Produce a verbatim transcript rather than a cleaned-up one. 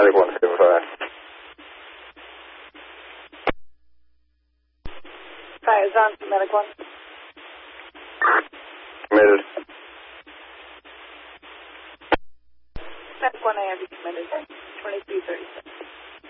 Medic one seven five. Fire Johnson, Medic one. Committed. Medic one, I have you committed. twenty-three thirty-six.